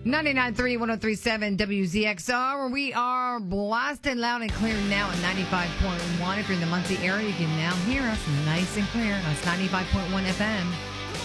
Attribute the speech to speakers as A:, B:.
A: 99.3, 103.7 WZXR, where we are blasting loud and clear now at 95.1. If you're in the Muncie area, you can now hear us nice and clear. That's 95.1 FM.